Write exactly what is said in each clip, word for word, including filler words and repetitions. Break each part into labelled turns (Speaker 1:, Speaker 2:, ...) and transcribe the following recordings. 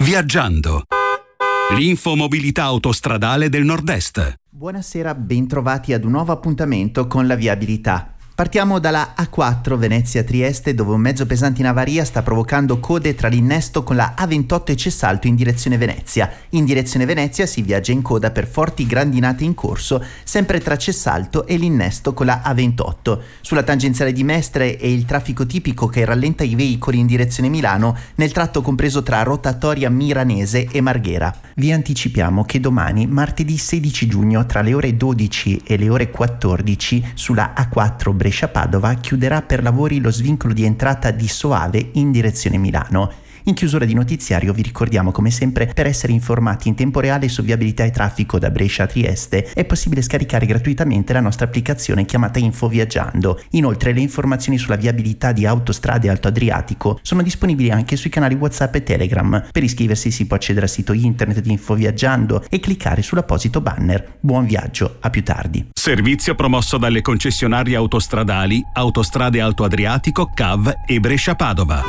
Speaker 1: Viaggiando. L'infomobilità autostradale del Nord-Est.
Speaker 2: Buonasera, bentrovati ad un nuovo appuntamento con la viabilità. Partiamo dalla A quattro Venezia-Trieste, dove un mezzo pesante in avaria sta provocando code tra l'innesto con la A ventotto e Cessalto in direzione Venezia. In direzione Venezia si viaggia in coda per forti grandinate in corso, sempre tra Cessalto e l'innesto con la A ventotto. Sulla tangenziale di Mestre è il traffico tipico che rallenta i veicoli in direzione Milano nel tratto compreso tra Rotatoria Miranese e Marghera. Vi anticipiamo che domani, martedì sedici giugno, tra le ore dodici e le ore quattordici, sulla A quattro Brescia-Padova chiuderà per lavori lo svincolo di entrata di Soave in direzione Milano. In chiusura di notiziario vi ricordiamo come sempre, per essere informati in tempo reale su viabilità e traffico da Brescia a Trieste è possibile scaricare gratuitamente la nostra applicazione chiamata Info Viaggiando. Inoltre le informazioni sulla viabilità di autostrade Alto Adriatico sono disponibili anche sui canali WhatsApp e Telegram. Per iscriversi si può accedere al sito internet di Info Viaggiando e cliccare sull'apposito banner. Buon viaggio, a più tardi.
Speaker 1: Servizio promosso dalle concessionarie autostradali Autostrade Alto Adriatico, C A V e Brescia-Padova.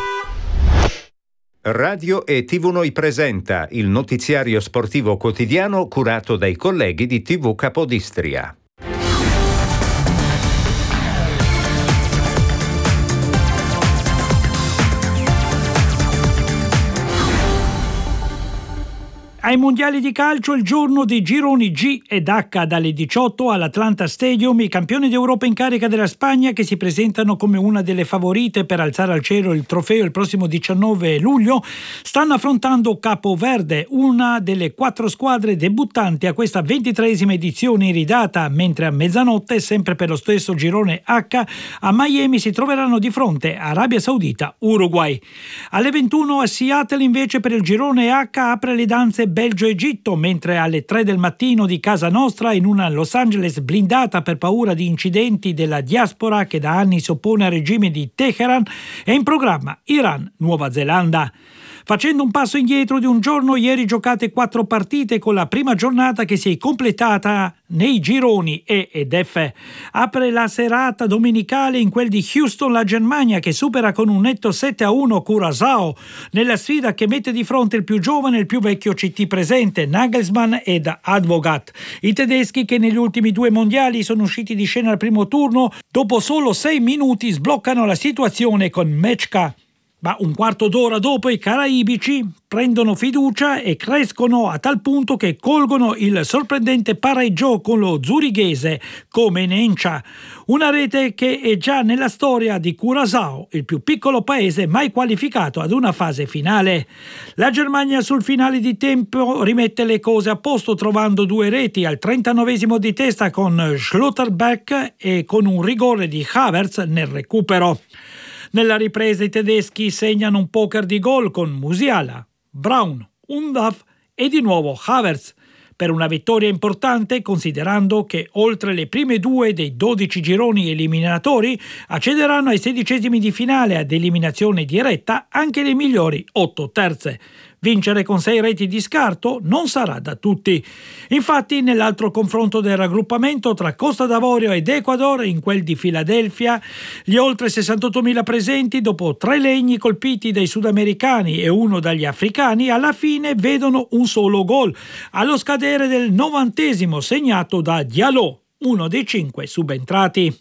Speaker 3: Radio e tivù Noi presenta il notiziario sportivo quotidiano curato dai colleghi di tivù Capodistria.
Speaker 4: Ai mondiali di calcio il giorno dei gironi G ed H dalle diciotto all'Atlanta Stadium, i campioni d'Europa in carica della Spagna, che si presentano come una delle favorite per alzare al cielo il trofeo il prossimo diciannove luglio, stanno affrontando Capoverde, una delle quattro squadre debuttanti a questa ventitreesima edizione iridata, mentre a mezzanotte, sempre per lo stesso girone H, a Miami si troveranno di fronte Arabia Saudita, Uruguay. Alle ventuno a Seattle invece per il girone H apre le danze Belgio-Egitto, mentre alle tre del mattino di casa nostra, in una Los Angeles blindata per paura di incidenti della diaspora che da anni si oppone al regime di Teheran, è in programma Iran-Nuova Zelanda. Facendo un passo indietro di un giorno, ieri giocate quattro partite con la prima giornata che si è completata nei gironi E ed F. Apre la serata domenicale in quel di Houston la Germania, che supera con un netto sette a uno Curaçao nella sfida che mette di fronte il più giovane e il più vecchio C T presente, Nagelsmann ed Advogat. I tedeschi, che negli ultimi due mondiali sono usciti di scena al primo turno, dopo solo sei minuti sbloccano la situazione con Mečka. Ma un quarto d'ora dopo i caraibici prendono fiducia e crescono a tal punto che colgono il sorprendente pareggio con lo zurighese come Nencia, una rete che è già nella storia di Curaçao, il più piccolo paese mai qualificato ad una fase finale. La Germania sul finale di tempo rimette le cose a posto trovando due reti al trentanovesimo di testa con Schlotterbeck e con un rigore di Havertz nel recupero. Nella ripresa i tedeschi segnano un poker di gol con Musiala, Braun, Undav e di nuovo Havertz, per una vittoria importante considerando che oltre le prime due dei dodici gironi eliminatori accederanno ai sedicesimi di finale ad eliminazione diretta anche le migliori otto terze. Vincere con sei reti di scarto non sarà da tutti. Infatti, nell'altro confronto del raggruppamento tra Costa d'Avorio ed Ecuador, in quel di Filadelfia, gli oltre sessantottomila presenti, dopo tre legni colpiti dai sudamericani e uno dagli africani, alla fine vedono un solo gol, allo scadere del novantesimo segnato da Diallo, uno dei cinque subentrati.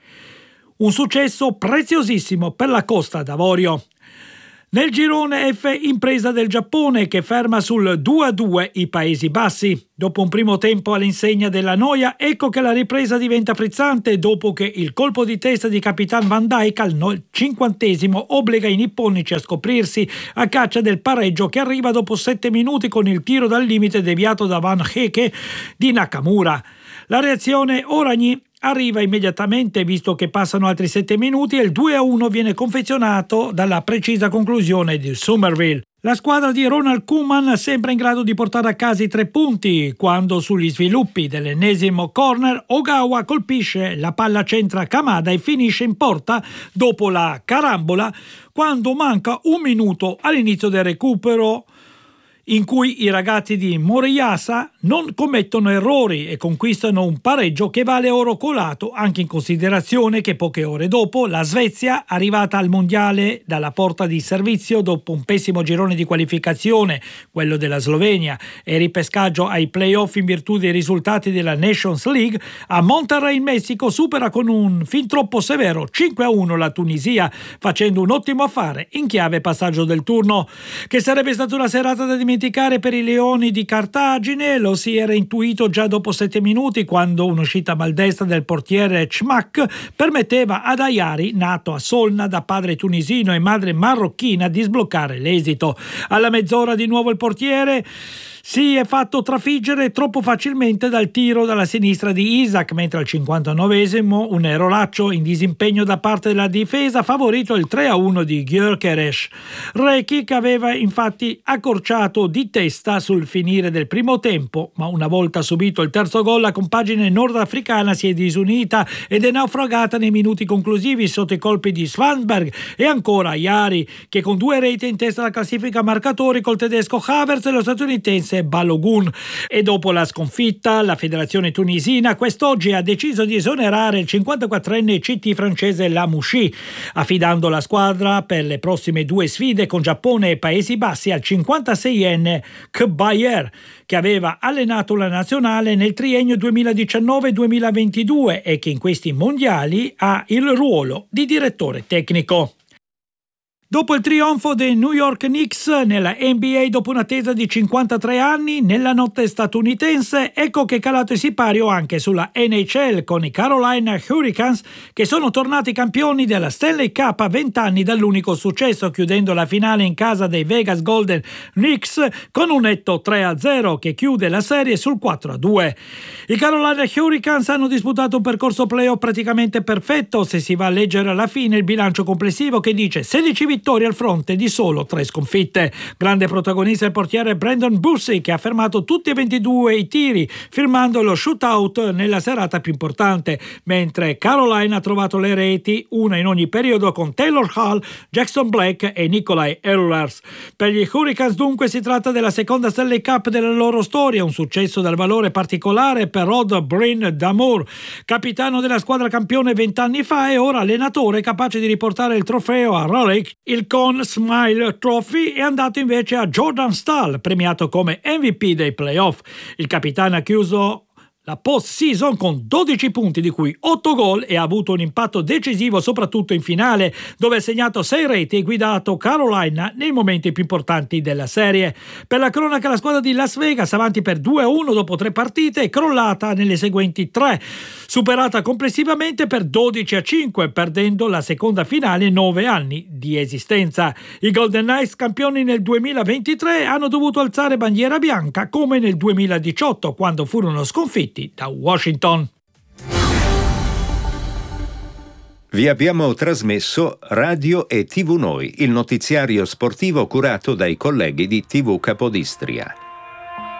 Speaker 4: Un successo preziosissimo per la Costa d'Avorio. Nel girone F, impresa del Giappone, che ferma sul due a due i Paesi Bassi. Dopo un primo tempo all'insegna della noia, ecco che la ripresa diventa frizzante dopo che il colpo di testa di Capitan Van Dijk al cinquantesimo obbliga i nipponici a scoprirsi a caccia del pareggio, che arriva dopo sette minuti con il tiro dal limite deviato da Van Heke di Nakamura. La reazione Oragni arriva immediatamente, visto che passano altri sette minuti e il due a uno viene confezionato dalla precisa conclusione di Somerville. La squadra di Ronald Koeman sembra in grado di portare a casa i tre punti quando, sugli sviluppi dell'ennesimo corner, Ogawa colpisce la palla, centra Kamada e finisce in porta dopo la carambola quando manca un minuto all'inizio del recupero. in cui i ragazzi di Moriyasa non commettono errori e conquistano un pareggio che vale oro colato, anche in considerazione che poche ore dopo la Svezia, arrivata al mondiale dalla porta di servizio dopo un pessimo girone di qualificazione, quello della Slovenia, e ripescaggio ai playoff in virtù dei risultati della Nations League, a Monterrey in Messico supera con un fin troppo severo cinque a uno la Tunisia, facendo un ottimo affare in chiave passaggio del turno. Che sarebbe stata una serata da dimenticare per i Leoni di Cartagine lo si era intuito già dopo sette minuti, quando un'uscita maldestra del portiere Chmak permetteva ad Ayari, nato a Solna da padre tunisino e madre marocchina, di sbloccare l'esito. Alla mezz'ora di nuovo il portiere si è fatto trafiggere troppo facilmente dal tiro dalla sinistra di Isaac, mentre al cinquantanovesimo un erroraccio in disimpegno da parte della difesa ha favorito il tre a uno di Gyökeres. Rekic aveva infatti accorciato di testa sul finire del primo tempo, ma una volta subito il terzo gol la compagine nordafricana si è disunita ed è naufragata nei minuti conclusivi sotto i colpi di Svanberg e ancora Ayari, che con due reti in testa alla classifica marcatori col tedesco Havertz e lo statunitense Balogun. E dopo la sconfitta la federazione tunisina quest'oggi ha deciso di esonerare il cinquantaquattrenne C T francese Lamouchi, affidando la squadra per le prossime due sfide con Giappone e Paesi Bassi al cinquantaseienne Kbayer, che aveva allenato la nazionale nel triennio duemiladiciannove duemilaventidue e che in questi mondiali ha il ruolo di direttore tecnico. Dopo il trionfo dei New York Knicks nella N B A dopo un'attesa di cinquantatré anni, nella notte statunitense, ecco che è calato il sipario anche sulla N H L con i Carolina Hurricanes, che sono tornati campioni della Stanley Cup a vent'anni dall'unico successo, chiudendo la finale in casa dei Vegas Golden Knicks con un netto tre a zero che chiude la serie sul quattro a due. I Carolina Hurricanes hanno disputato un percorso playoff praticamente perfetto, se si va a leggere alla fine il bilancio complessivo, che dice sedici vittorie al fronte di solo tre sconfitte. Grande protagonista il portiere Brandon Bussi, che ha fermato tutti e ventidue i tiri, firmando lo shootout nella serata più importante, mentre Carolina ha trovato le reti, una in ogni periodo, con Taylor Hall, Jackson Black e Nikolai Ehlers. Per gli Hurricanes dunque si tratta della seconda Stanley Cup della loro storia, un successo dal valore particolare per Rod Bryn Damour, capitano della squadra campione vent'anni fa e ora allenatore capace di riportare il trofeo a Raleigh. Il Conn Smythe Trophy è andato invece a Jordan Staal, premiato come M V P dei playoff. Il capitano ha chiuso la post-season con dodici punti, di cui otto gol, e ha avuto un impatto decisivo soprattutto in finale, dove ha segnato sei reti e guidato Carolina nei momenti più importanti della serie. Per la cronaca, la squadra di Las Vegas, avanti per due a uno dopo tre partite, è crollata nelle seguenti tre, superata complessivamente per dodici a cinque, perdendo la seconda finale in nove anni di esistenza. I Golden Knights, campioni nel duemilaventitré, hanno dovuto alzare bandiera bianca come nel duemiladiciotto, quando furono sconfitti da Washington.
Speaker 3: Vi abbiamo trasmesso Radio e tivù Noi, il notiziario sportivo curato dai colleghi di tivù Capodistria.